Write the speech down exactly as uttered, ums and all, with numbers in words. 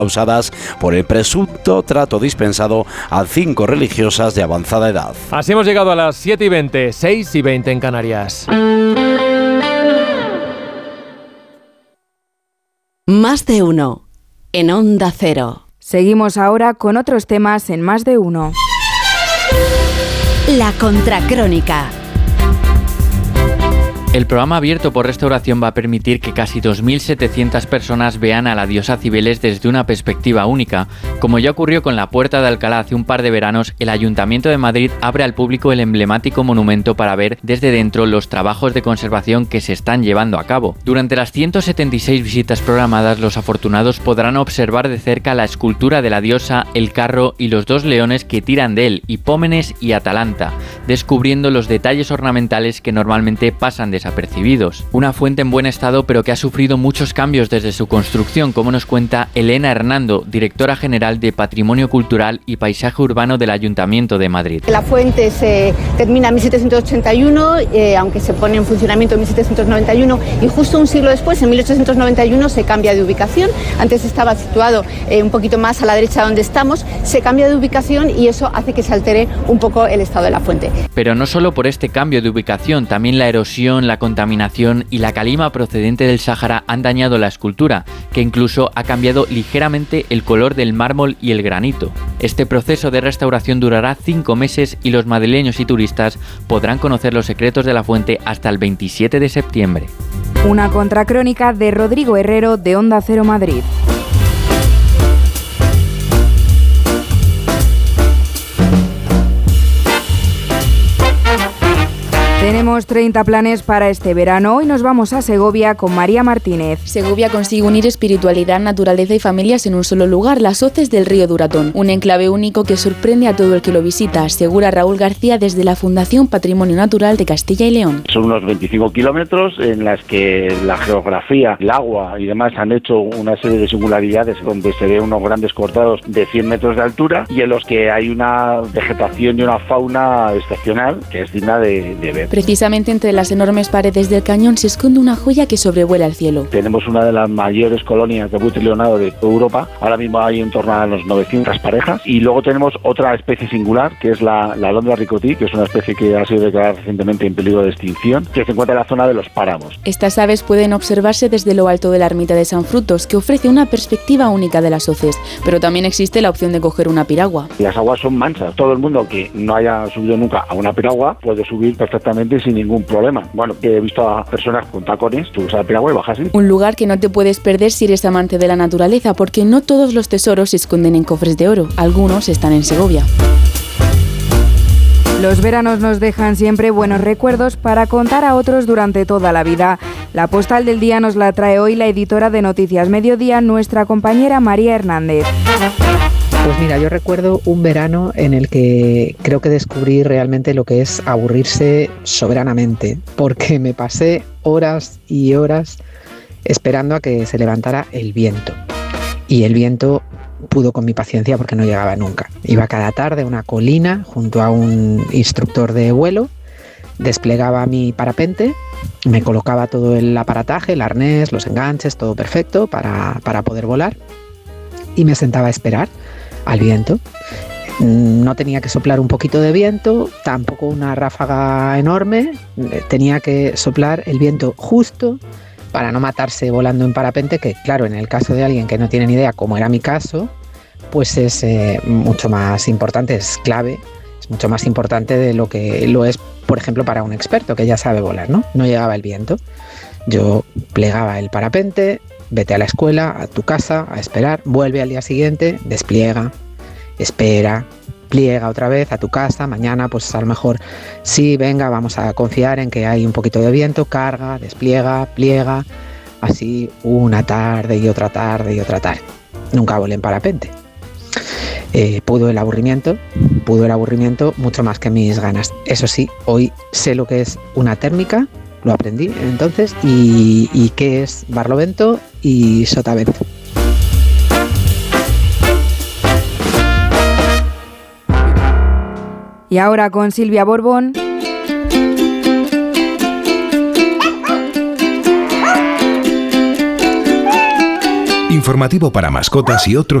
causadas por el presunto trato dispensado a cinco religiosas de avanzada edad. Así hemos llegado a las siete y veinte, seis y veinte en Canarias. Más de uno en Onda Cero. Seguimos ahora con otros temas en Más de uno. La Contracrónica. El programa abierto por Restauración va a permitir que casi dos mil setecientas personas vean a la diosa Cibeles desde una perspectiva única. Como ya ocurrió con la Puerta de Alcalá hace un par de veranos, el Ayuntamiento de Madrid abre al público el emblemático monumento para ver desde dentro los trabajos de conservación que se están llevando a cabo. Durante las ciento setenta y seis visitas programadas, los afortunados podrán observar de cerca la escultura de la diosa, el carro y los dos leones que tiran de él, Hipómenes y Atalanta, descubriendo los detalles ornamentales que normalmente pasan de desapercibidos. Una fuente en buen estado pero que ha sufrido muchos cambios desde su construcción, como nos cuenta Elena Hernando, directora general de Patrimonio Cultural y Paisaje Urbano del Ayuntamiento de Madrid. La fuente se termina en mil setecientos ochenta y uno, eh, aunque se pone en funcionamiento en mil setecientos noventa y uno, y justo un siglo después, en mil ochocientos noventa y uno, se cambia de ubicación. Antes estaba situado eh, un poquito más a la derecha donde estamos, se cambia de ubicación y eso hace que se altere un poco el estado de la fuente. Pero no solo por este cambio de ubicación, también la erosión, la contaminación y la calima procedente del Sáhara han dañado la escultura, que incluso ha cambiado ligeramente el color del mármol y el granito. Este proceso de restauración durará cinco meses y los madrileños y turistas podrán conocer los secretos de la fuente hasta el veintisiete de septiembre. Una contracrónica de Rodrigo Herrero de Onda Cero Madrid. Tenemos treinta planes para este verano. Hoy nos vamos a Segovia con María Martínez. Segovia consigue unir espiritualidad, naturaleza y familias en un solo lugar, las Hoces del Río Duratón. Un enclave único que sorprende a todo el que lo visita, asegura Raúl García desde la Fundación Patrimonio Natural de Castilla y León. Son unos veinticinco kilómetros en las que la geografía, el agua y demás han hecho una serie de singularidades donde se ven unos grandes cortados de cien metros de altura y en los que hay una vegetación y una fauna excepcional que es digna de, de ver. Precisamente entre las enormes paredes del cañón se esconde una joya que sobrevuela el cielo. Tenemos una de las mayores colonias de buitre leonado de Europa. Ahora mismo hay en torno a los novecientas parejas. Y luego tenemos otra especie singular, que es la, la alondra ricotí, que es una especie que ha sido declarada recientemente en peligro de extinción, que se encuentra en la zona de los páramos. Estas aves pueden observarse desde lo alto de la ermita de San Frutos, que ofrece una perspectiva única de las hoces. Pero también existe la opción de coger una piragua. Las aguas son mansas. Todo el mundo que no haya subido nunca a una piragua puede subir perfectamente sin ningún problema. Bueno, he visto a personas con tacones, subes a la piragua y bajas así. Un lugar que no te puedes perder si eres amante de la naturaleza, porque no todos los tesoros se esconden en cofres de oro, algunos están en Segovia. Los veranos nos dejan siempre buenos recuerdos para contar a otros durante toda la vida. La postal del día nos la trae hoy la editora de Noticias Mediodía, nuestra compañera María Hernández. Pues mira, yo recuerdo un verano en el que creo que descubrí realmente lo que es aburrirse soberanamente, porque me pasé horas y horas esperando a que se levantara el viento. Y el viento pudo con mi paciencia porque no llegaba nunca. Iba cada tarde a una colina junto a un instructor de vuelo, desplegaba mi parapente, me colocaba todo el aparataje, el arnés, los enganches, todo perfecto para, para poder volar y me sentaba a esperar al viento. No tenía que soplar un poquito de viento, tampoco una ráfaga enorme, tenía que soplar el viento justo para no matarse volando en parapente, que claro, en el caso de alguien que no tiene ni idea, como era mi caso, pues es eh, mucho más importante, es clave, es mucho más importante de lo que lo es, por ejemplo, para un experto que ya sabe volar, ¿no? No llegaba el viento, yo plegaba el parapente, vete a la escuela, a tu casa, a esperar, vuelve al día siguiente, despliega, espera, pliega otra vez a tu casa, mañana pues a lo mejor sí, venga, vamos a confiar en que hay un poquito de viento, carga, despliega, pliega, así una tarde y otra tarde y otra tarde. Nunca volé en parapente. Eh, pudo el aburrimiento, pudo el aburrimiento mucho más que mis ganas. Eso sí, hoy sé lo que es una térmica, lo aprendí entonces, y, y qué es barlovento y sotavento. Y ahora con Silvia Borbón. informativo para mascotas y otros